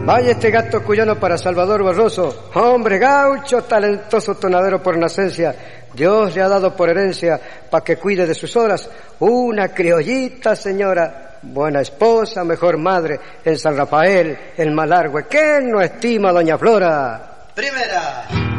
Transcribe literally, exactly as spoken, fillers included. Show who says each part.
Speaker 1: Vaya este gato cuyano para Salvador Barroso. Hombre gaucho, talentoso tonadero por nacencia. Dios le ha dado por herencia pa' que cuide de sus horas una criollita señora. Buena esposa, mejor madre en San Rafael, el Malargüe. ¿Qué no estima doña Flora?
Speaker 2: Primera.